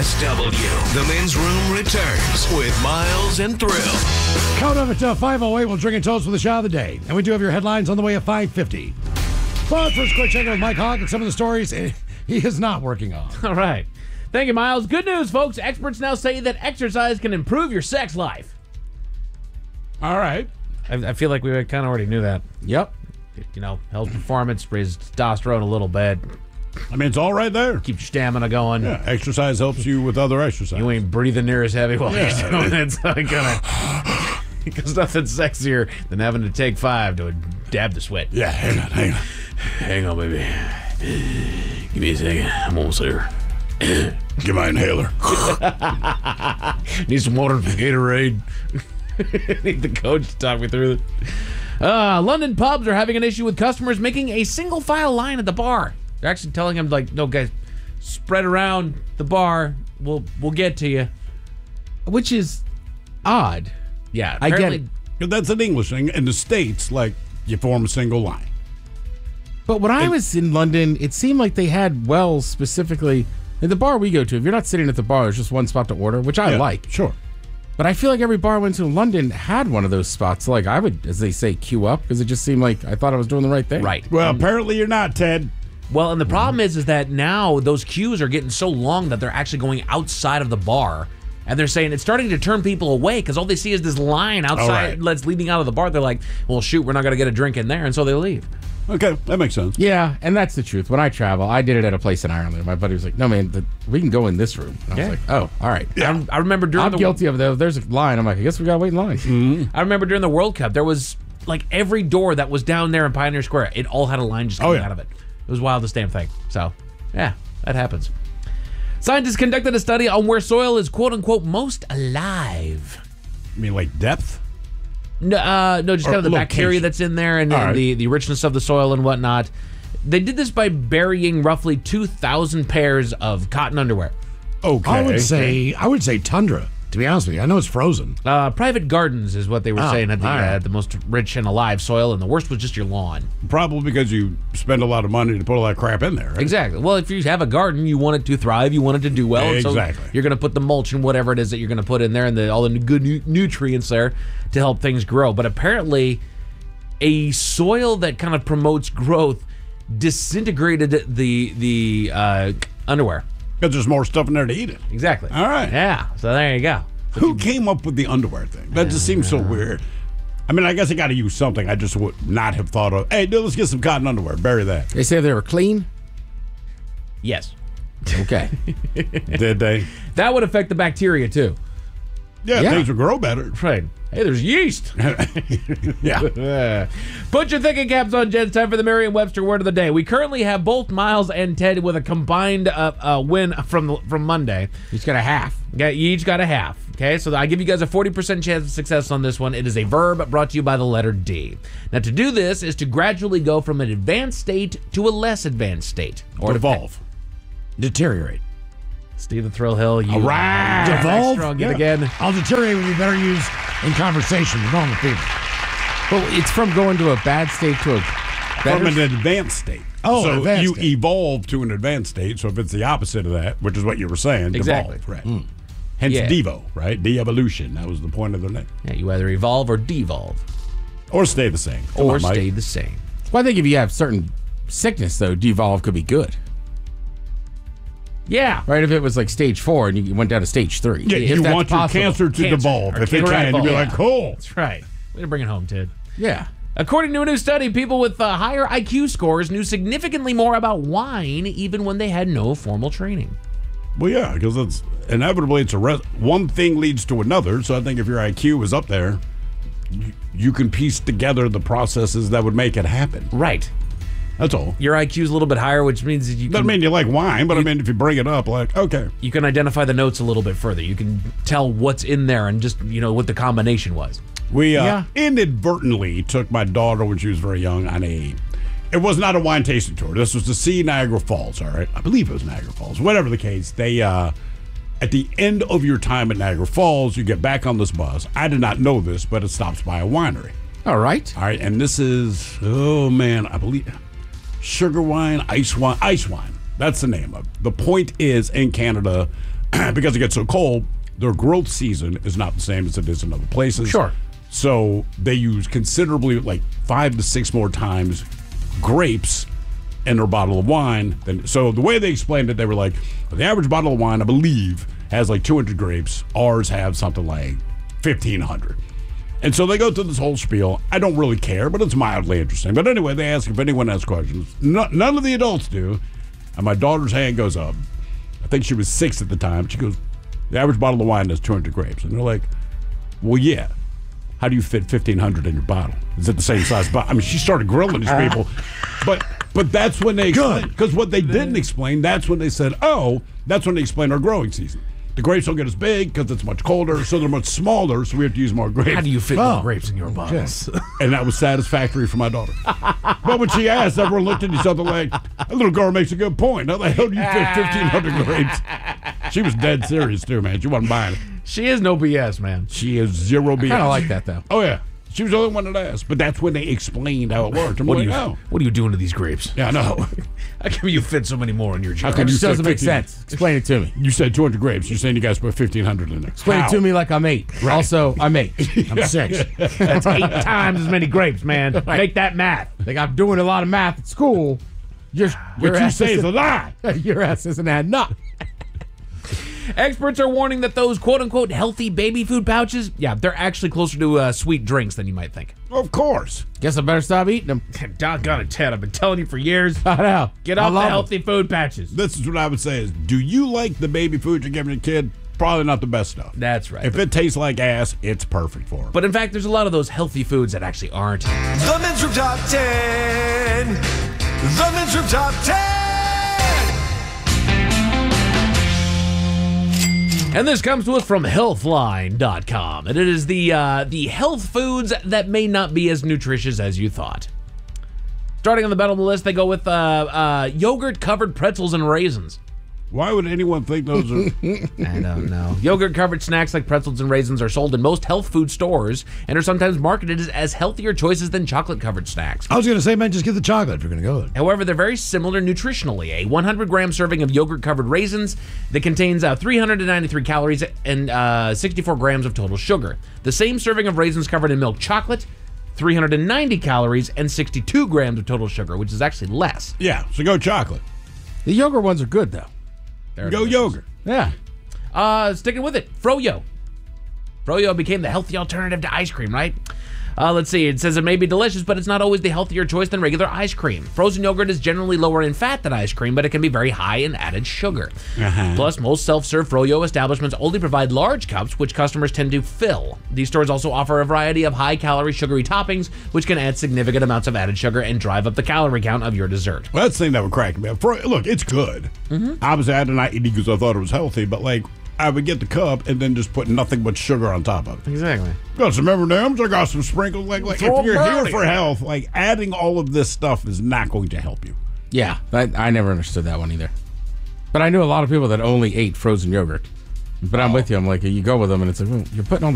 MSW. The men's room returns with Miles and Thrill. Count up at 5:08. We'll drink and toast for the shot of the day. And we do have your headlines on the way at 5:50. But first, quick check in with Mike Hawk and some of the stories he is not working on. All right. Thank you, Miles. Good news, folks. Experts now say that exercise can improve your sex life. All right. I feel like we kind of already knew that. Yep. You know, helps performance, raises testosterone a little bit. I mean, it's all right there. Keeps your stamina going. Yeah, exercise helps you with other exercise. You ain't breathing near as heavy while you're doing it. So I kind of... Because nothing's sexier than having to take 5 to dab the sweat. Yeah, hang on. Hang on, baby. Give me a second. I'm almost there. Get my inhaler. Need some water from Gatorade. Need the coach to talk me through it. London pubs are having an issue with customers making a single file line at the bar. They're actually telling them, like, no, guys, spread around the bar. We'll get to you. Which is odd. Yeah, I get it. That's an English thing. In the States, like, you form a single line. But when I was in London, it seemed like they had wells specifically. In the bar we go to, if you're not sitting at the bar, there's just one spot to order, which I like. Sure. But I feel like every bar I went to in London had one of those spots. Like, I would, as they say, queue up, because it just seemed like I thought I was doing the right thing. Right. Well, apparently you're not, Ted. Well, and the problem is that now those queues are getting so long that they're actually going outside of the bar. And they're saying it's starting to turn people away because all they see is this line outside that's leading out of the bar. They're like, well, shoot, we're not going to get a drink in there. And so they leave. Okay, that makes sense. Yeah, and that's the truth. When I travel, I did it at a place in Ireland. My buddy was like, no, man, we can go in this room. And I was like, oh, all right. Yeah. I remember during I'm guilty of that. There's a line. I'm like, I guess we got to wait in line. Mm-hmm. I remember during the World Cup, there was like every door that was down there in Pioneer Square, it all had a line just coming out of it. It was wild, this damn thing. So, yeah, that happens. Scientists conducted a study on where soil is quote-unquote most alive. You mean like depth? No, just kind of the location. bacteria that's in there and the richness of the soil and whatnot. They did this by burying roughly 2,000 pairs of cotton underwear. Okay. I would say tundra, to be honest with you. I know it's frozen. Private gardens is what they were saying at the most rich and alive soil, and the worst was just your lawn. Probably because you spend a lot of money to put all that crap in there, right? Exactly. Well, if you have a garden, you want it to thrive, you want it to do well. Exactly. So you're going to put the mulch and whatever it is that you're going to put in there and all the good nutrients there to help things grow. But apparently, a soil that kind of promotes growth disintegrated the underwear. Because there's more stuff in there to eat it. Exactly. All right. Yeah. So there you go. Who came up with the underwear thing? That just seems so weird. I mean, I guess I got to use something I just would not have thought of. Hey, dude, let's get some cotton underwear. Bury that. They say they were clean? Yes. Okay. Did they? That would affect the bacteria, too. Yeah, things would grow better. Right. Hey, there's yeast. Yeah. Put your thinking caps on, Jen. It's time for the Merriam-Webster word of the day. We currently have both Miles and Ted with a combined win from Monday. Each got a half. You each got a half. Okay, so I give you guys a 40% chance of success on this one. It is a verb brought to you by the letter D. Now, to do this is to gradually go from an advanced state to a less advanced state. Or evolve. Deteriorate. Steve the Thrill Hill, you right. Devolve? strong yet again. I'll deteriorate would be better used in conversation with normal people. Well, it's from going to a bad state to a better From an advanced state. Oh, so advanced you state. evolve to an advanced state. So if it's the opposite of that, which is what you were saying, Exactly. devolve. Right. Hence Yeah. Devo, right? De-evolution. That was the point of their name. Yeah, you either evolve or devolve. Or stay the same. Come Or on, Mike. stay the same. Well, I think if you have certain sickness, though, devolve could be good. Yeah. Right? If it was like stage 4 and you went down to stage 3. Yeah, If you that's want your possible. cancer to devolve. Or If it cancer can, you'd be evolve. like, cool. That's right. Way to bring it home, Ted. Yeah. According to a new study, people with higher IQ scores knew significantly more about wine even when they had no formal training. Well, yeah, because it's inevitably one thing leads to another. So I think if your IQ is up there, you can piece together the processes that would make it happen. Right. That's all. Your IQ is a little bit higher, which means that you Doesn't can, mean you like wine, but I mean if you bring it up, like, okay. you can identify the notes a little bit further. You can tell what's in there and just, what the combination was. We inadvertently took my daughter when she was very young on it was not a wine tasting tour. This was to see Niagara Falls, all right? I believe it was Niagara Falls. Whatever the case, they, at the end of your time at Niagara Falls, you get back on this bus. I did not know this, but it stops by a winery. All right. All right, and this is, I believe, sugar wine, ice wine. That's the name of it. The point is, in Canada, because it gets so cold, their growth season is not the same as it is in other places. Sure. So they use considerably, like 5 to 6 more times grapes in their bottle of wine. So the way they explained it, they were like, the average bottle of wine, I believe, has like 200 grapes. Ours have something like 1,500. And so they go through this whole spiel. I don't really care, but it's mildly interesting. But anyway, they ask if anyone has questions. None of the adults do. And my daughter's hand goes up. I think she was 6 at the time. She goes, the average bottle of wine has 200 grapes. And they're like, well, yeah. How do you fit 1,500 in your bottle? Is it the same size bottle? I mean, she started grilling these people. But that's when they explained. Because what they didn't explain, that's when they said, that's when they explained our growing season. The grapes don't get as big because it's much colder, so they're much smaller, so we have to use more grapes. How do you fit more grapes in your bottles? And that was satisfactory for my daughter. But when she asked, everyone looked at each other like, that little girl makes a good point. How the hell do you fit 1,500 grapes? She was dead serious, too, man. She wasn't buying it. She is no BS, man. She is zero BS. I kind of like that, though. Oh, yeah. She was the only one that asked. But that's when they explained how it worked. What are you doing to these grapes? Yeah, I know. How come you fit so many more in your jar? How come It you just doesn't said make 15 sense. Explain it to me. You said 200 grapes. You're saying you guys put 1,500 in there. Explain it to me like I'm 8. Right. Also, I'm 8. I'm 6. That's 8 times as many grapes, man. Right. Make that math. Like I'm doing a lot of math at school. Your What you ass say is isn't- a lie. Your ass isn't adding up. Experts are warning that those quote-unquote healthy baby food pouches, they're actually closer to sweet drinks than you might think. Of course. Guess I better stop eating them. Doggone it, Ted. I've been telling you for years. I know. Get I off the love 'em. healthy food patches. This is what I would say is, do you like the baby food you're giving your kid? Probably not the best stuff. That's right. If it tastes like ass, it's perfect for them. But in fact, there's a lot of those healthy foods that actually aren't. The Men's Room Top 10. The Men's Room Top 10. And this comes to us from Healthline.com. And it is the health foods that may not be as nutritious as you thought. Starting on the bottom of the list, they go with yogurt-covered pretzels and raisins. Why would anyone think those are... I don't know. Yogurt-covered snacks like pretzels and raisins are sold in most health food stores and are sometimes marketed as healthier choices than chocolate-covered snacks. I was going to say, man, just get the chocolate if you're going to go with it. However, they're very similar nutritionally. A 100-gram serving of yogurt-covered raisins that contains 393 calories and 64 grams of total sugar. The same serving of raisins covered in milk chocolate, 390 calories and 62 grams of total sugar, which is actually less. Yeah, so go chocolate. The yogurt ones are good, though. Go yogurt. Yeah. Sticking with it, Froyo. Froyo became the healthy alternative to ice cream, right? Let's see. It says it may be delicious, but it's not always the healthier choice than regular ice cream. Frozen yogurt is generally lower in fat than ice cream, but it can be very high in added sugar. Plus, most self-serve Froyo establishments only provide large cups, which customers tend to fill. These stores also offer a variety of high-calorie sugary toppings, which can add significant amounts of added sugar and drive up the calorie count of your dessert. Well, that's the thing that would crack me up. Look, it's good. Obviously, I did not eat it because I thought it was healthy, but like, I would get the cup and then just put nothing but sugar on top of it. Exactly. Got some M&Ms. I got some sprinkles. Like Throw if you're a here party. for health, like adding all of this stuff is not going to help you. Yeah. I never understood that one either. But I knew a lot of people that only ate frozen yogurt. But I'm with you. I'm like, you go with them, and it's like, well, you're putting all